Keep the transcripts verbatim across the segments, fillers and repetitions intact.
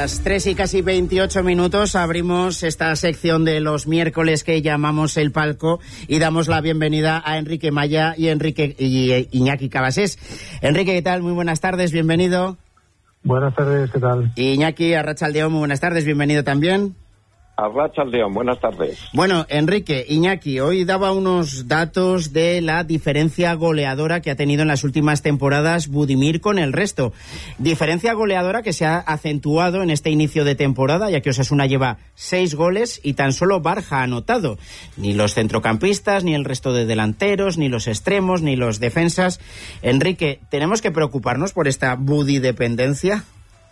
las tres y casi veintiocho minutos abrimos esta sección de los miércoles que llamamos El Palco y damos la bienvenida a Enrique Maya y Enrique y Iñaki Cabasés. Enrique, ¿qué tal? Muy buenas tardes, bienvenido. Buenas tardes, ¿qué tal? Iñaki Arratsaldeon, muy buenas tardes, bienvenido también. Arratsaldeon, buenas tardes. Bueno, Enrique, Iñaki, hoy daba unos datos de la diferencia goleadora que ha tenido en las últimas temporadas Budimir con el resto. Diferencia goleadora que se ha acentuado en este inicio de temporada, ya que Osasuna lleva seis goles y tan solo Barja ha anotado. Ni los centrocampistas, ni el resto de delanteros, ni los extremos, ni los defensas. Enrique, ¿tenemos que preocuparnos por esta budidependencia?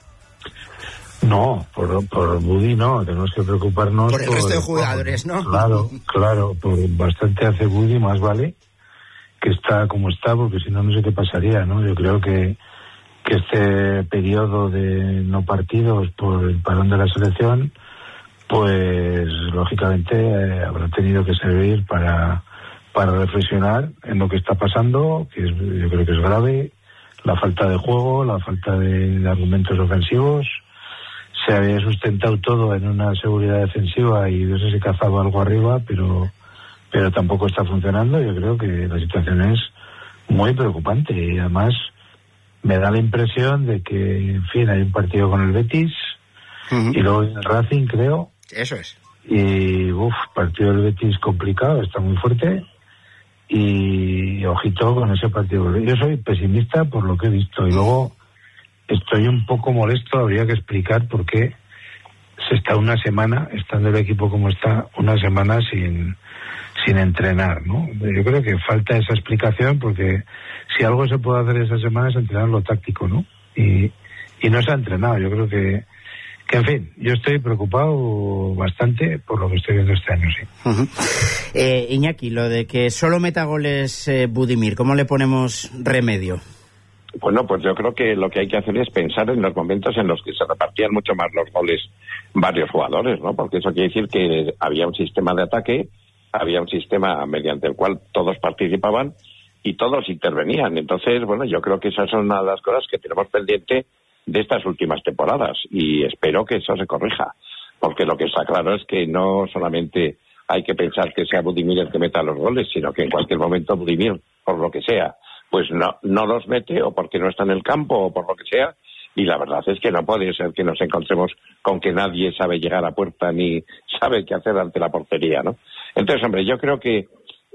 No, por, por Budi no, tenemos que preocuparnos por el por, resto de jugadores, ¿no? Claro, claro, por bastante hace Budi, más vale que está como está, porque si no, no sé qué pasaría, ¿no? Yo creo que, que este periodo de no partidos por el parón de la selección, pues lógicamente eh, habrá tenido que servir para, para reflexionar en lo que está pasando, que es, yo creo que es grave, la falta de juego, la falta de, de argumentos ofensivos. Se había sustentado todo en una seguridad defensiva y no sé si cazaba algo arriba, pero pero tampoco está funcionando. Yo creo que la situación es muy preocupante y además me da la impresión de que, en fin, hay un partido con el Betis uh-huh. y luego el Racing, creo. Eso es. Y, uff, partido del Betis complicado, está muy fuerte y ojito con ese partido. Yo soy pesimista por lo que he visto y luego estoy un poco molesto, habría que explicar por qué se está una semana, estando el equipo como está, una semana sin sin entrenar, ¿no? Yo creo que falta esa explicación porque si algo se puede hacer esa semana es entrenar lo táctico, ¿no? Y, y no se ha entrenado, yo creo que, que, en fin, yo estoy preocupado bastante por lo que estoy viendo este año, sí. Uh-huh. Eh, Iñaki, lo de que solo meta goles eh, Budimir, ¿cómo le ponemos remedio? Bueno, pues yo creo que lo que hay que hacer es pensar en los momentos en los que se repartían mucho más los goles varios jugadores, ¿no? Porque eso quiere decir que había un sistema de ataque, había un sistema mediante el cual todos participaban y todos intervenían. Entonces, bueno, yo creo que esas son una de las cosas que tenemos pendiente de estas últimas temporadas y espero que eso se corrija. Porque lo que está claro es que no solamente hay que pensar que sea Budimir el que meta los goles, sino que en cualquier momento Budimir, por lo que sea, pues no, no los mete o porque no está en el campo o por lo que sea, y la verdad es que no puede ser que nos encontremos con que nadie sabe llegar a puerta ni sabe qué hacer ante la portería, ¿no? Entonces, hombre, yo creo que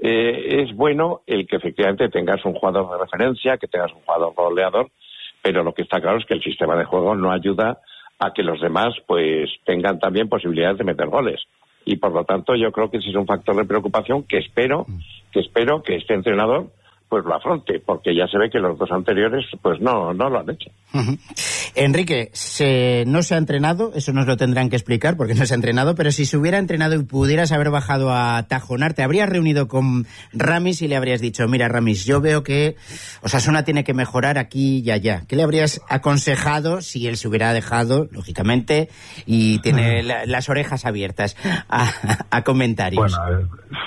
eh, es bueno el que efectivamente tengas un jugador de referencia, que tengas un jugador goleador, pero lo que está claro es que el sistema de juego no ayuda a que los demás pues tengan también posibilidades de meter goles. Y por lo tanto yo creo que ese es un factor de preocupación que espero, que espero que este entrenador pues lo afronte, porque ya se ve que los dos anteriores pues no no lo han hecho. Uh-huh. Enrique, se, no se ha entrenado, eso nos lo tendrán que explicar porque no se ha entrenado, pero si se hubiera entrenado y pudieras haber bajado a Tajonar, te habrías reunido con Ramis y le habrías dicho, mira Ramis, yo veo que Osasuna tiene que mejorar aquí y allá. ¿Qué le habrías aconsejado si él se hubiera dejado, lógicamente, y tiene la, las orejas abiertas a, a comentarios? Bueno, a ver...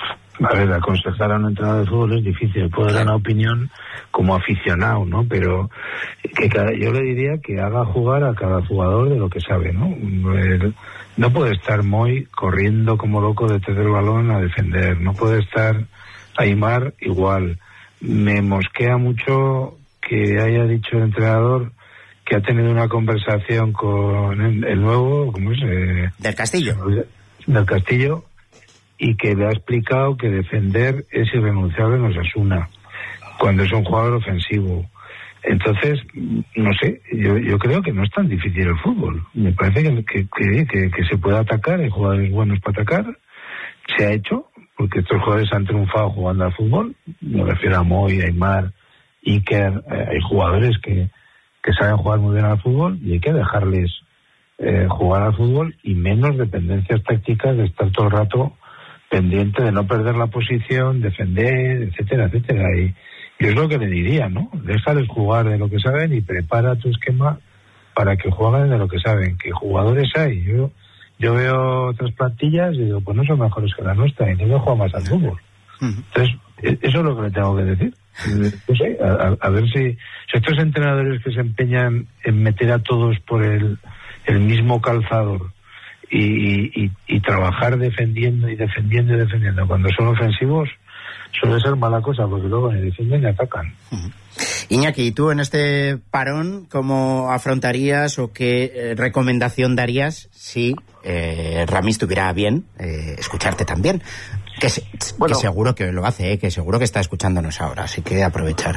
A ver, aconsejar a un entrenador de fútbol es difícil, puedo dar una opinión como aficionado, ¿no? Pero que cada, yo le diría que haga jugar a cada jugador de lo que sabe, ¿no? El, no puede estar Moy corriendo como loco detrás del balón a defender, no puede estar Aimar igual. Me mosquea mucho que haya dicho el entrenador que ha tenido una conversación con el, el nuevo, ¿cómo es? Eh, del Castillo. Del Castillo. Y que le ha explicado que defender es irrenunciable en Osasuna, cuando es un jugador ofensivo. Entonces, no sé, yo yo creo que no es tan difícil el fútbol. Me parece que, que, que, que, que se puede atacar, hay jugadores buenos para atacar, se ha hecho, porque estos jugadores han triunfado jugando al fútbol, me refiero a Moy, Aimar, Iker, eh, hay jugadores que, que saben jugar muy bien al fútbol y hay que dejarles eh, jugar al fútbol y menos dependencias tácticas de estar todo el rato pendiente de no perder la posición, defender, etcétera, etcétera. Y, y es lo que le diría, ¿no? Déjales jugar de lo que saben y prepara tu esquema para que jueguen de lo que saben. ¿Qué jugadores hay? Yo yo veo otras plantillas y digo, pues no son mejores que la nuestra y no juega más al fútbol. Entonces, eso es lo que le tengo que decir. No sé, a, a ver si, si estos entrenadores que se empeñan en meter a todos por el el mismo calzador y, y, y trabajar defendiendo y defendiendo y defendiendo cuando son ofensivos suele ser mala cosa, porque luego ni defienden ni atacan. Uh-huh. Iñaki, ¿y tú en este parón cómo afrontarías o qué eh, recomendación darías si eh, Ramis tuviera bien eh, escucharte también? Que, se, bueno, que seguro que lo hace, ¿eh? Que seguro que está escuchándonos ahora, así que aprovechar.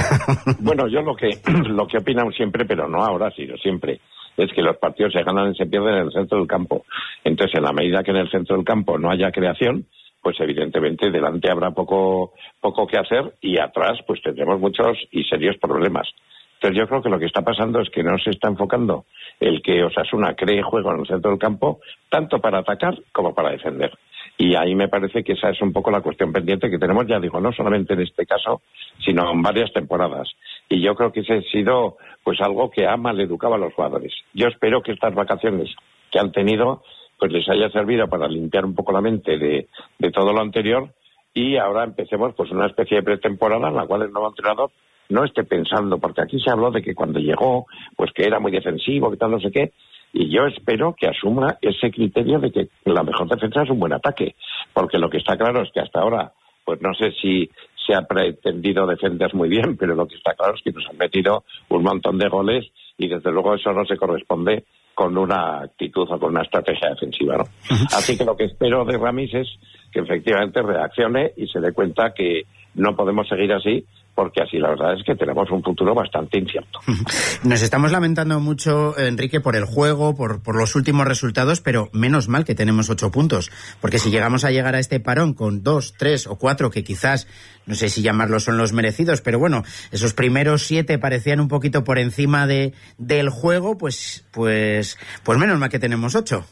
Bueno, yo lo que lo que opino siempre, pero no ahora, sino siempre, es que los partidos se ganan y se pierden en el centro del campo. Entonces, en la medida que en el centro del campo no haya creación, pues evidentemente delante habrá poco poco que hacer y atrás pues tendremos muchos y serios problemas. Entonces yo creo que lo que está pasando es que no se está enfocando el que Osasuna cree juego en el centro del campo tanto para atacar como para defender. Y ahí me parece que esa es un poco la cuestión pendiente que tenemos, ya digo, no solamente en este caso, sino en varias temporadas. Y yo creo que ese ha sido pues algo que ha maleducado a los jugadores. Yo espero que estas vacaciones que han tenido pues les haya servido para limpiar un poco la mente de, de todo lo anterior y ahora empecemos pues una especie de pretemporada en la cual el nuevo entrenador no esté pensando, porque aquí se habló de que cuando llegó, pues que era muy defensivo, que tal, no sé qué, y yo espero que asuma ese criterio de que la mejor defensa es un buen ataque, porque lo que está claro es que hasta ahora, pues no sé si se ha pretendido defender muy bien, pero lo que está claro es que nos han metido un montón de goles y desde luego eso no se corresponde con una actitud o con una estrategia defensiva, ¿no? Uh-huh. Así que lo que espero de Ramis es que efectivamente reaccione y se dé cuenta que no podemos seguir así, porque así la verdad es que tenemos un futuro bastante incierto. Nos estamos lamentando mucho, Enrique, por el juego, por, por los últimos resultados, pero menos mal que tenemos ocho puntos, porque si llegamos a llegar a este parón con dos, tres o cuatro, que quizás, no sé si llamarlos son los merecidos, pero bueno, esos primeros siete parecían un poquito por encima de del juego, pues, pues, pues menos mal que tenemos ocho.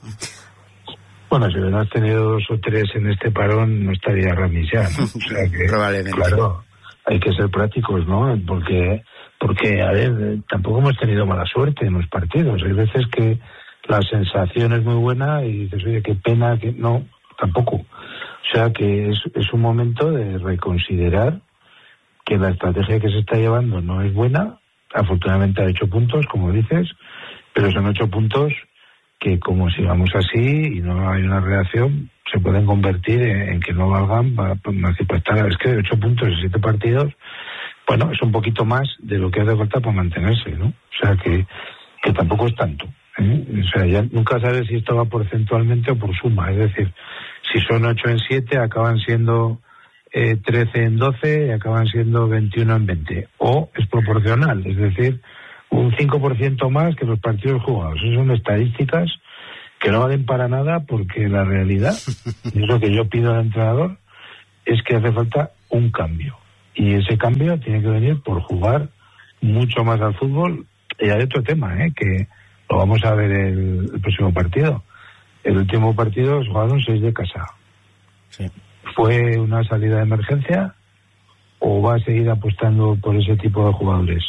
Bueno, si hubieras tenido dos o tres en este parón, no estaría Ramis ya, ¿no? O sea que, probablemente. Claro, hay que ser prácticos, ¿no? Porque, porque, a ver, tampoco hemos tenido mala suerte en los partidos. Hay veces que la sensación es muy buena y dices, oye, qué pena, que no, tampoco. O sea que es, es un momento de reconsiderar que la estrategia que se está llevando no es buena. Afortunadamente ha hecho puntos, como dices, pero son ocho puntos que como sigamos así y no hay una reacción, se pueden convertir en, en que no valgan para, para, para estar. Es que ocho puntos en siete partidos, bueno, es un poquito más de lo que hace falta para mantenerse, ¿no? O sea que, que tampoco es tanto, ¿eh? O sea, ya nunca sabes si esto va porcentualmente o por suma, es decir, si son ocho en siete, acaban siendo eh, trece en doce y acaban siendo veintiuno en veinte, o es proporcional, es decir, un cinco por ciento más que los partidos jugados. Esas son estadísticas que no valen para nada, porque la realidad, y es lo que yo pido al entrenador, es que hace falta un cambio. Y ese cambio tiene que venir por jugar mucho más al fútbol. Y hay otro tema, ¿eh? Que lo vamos a ver el, el próximo partido. El último partido jugaron seis de casa. Sí. ¿Fue una salida de emergencia o va a seguir apostando por ese tipo de jugadores?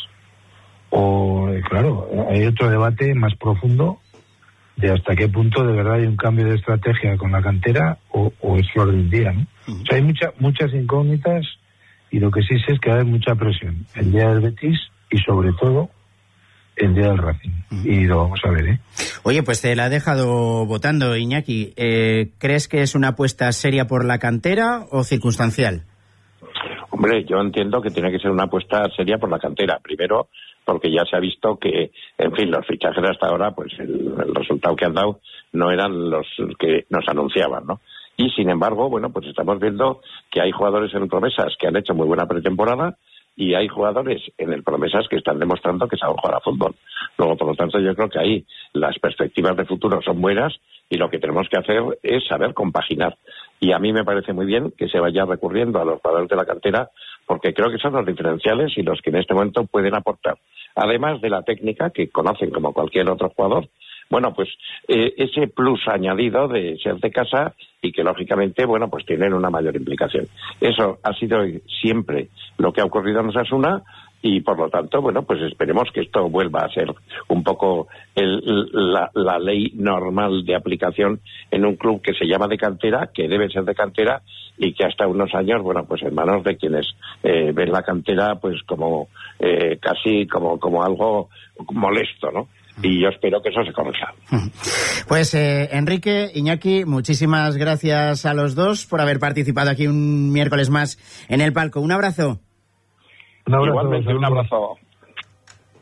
O, claro, hay otro debate más profundo de hasta qué punto de verdad hay un cambio de estrategia con la cantera o, o es flor del día, ¿no? Uh-huh. O sea, hay mucha, muchas incógnitas y lo que sí sé es que hay mucha presión el día del Betis y sobre todo el día del Racing. Uh-huh. Y lo vamos a ver, ¿eh? Oye, pues te la he dejado votando, Iñaki. Eh, ¿Crees que es una apuesta seria por la cantera o circunstancial? Hombre, yo entiendo que tiene que ser una apuesta seria por la cantera. Primero, porque ya se ha visto que, en fin, los fichajes hasta ahora, pues el, el resultado que han dado no eran los que nos anunciaban, ¿no? Y, sin embargo, bueno, pues estamos viendo que hay jugadores en promesas que han hecho muy buena pretemporada y hay jugadores en el promesas que están demostrando que saben jugar a fútbol. Luego, por lo tanto, yo creo que ahí las perspectivas de futuro son buenas y lo que tenemos que hacer es saber compaginar. Y a mí me parece muy bien que se vaya recurriendo a los jugadores de la cantera, porque creo que son los diferenciales y los que en este momento pueden aportar, además de la técnica que conocen como cualquier otro jugador, bueno, pues eh, ese plus añadido de ser de casa y que lógicamente, bueno, pues tienen una mayor implicación. Eso ha sido siempre lo que ha ocurrido en Osasuna y por lo tanto, bueno, pues esperemos que esto vuelva a ser un poco el, la, la ley normal de aplicación en un club que se llama de cantera, que debe ser de cantera y que hasta unos años, bueno, pues en manos de quienes eh, ven la cantera pues como eh, casi como, como algo molesto, ¿no? Y yo espero que eso se corrija. Pues eh, Enrique, Iñaki, muchísimas gracias a los dos por haber participado aquí un miércoles más en El Palco. Un abrazo. Un abrazo. Igualmente, un abrazo.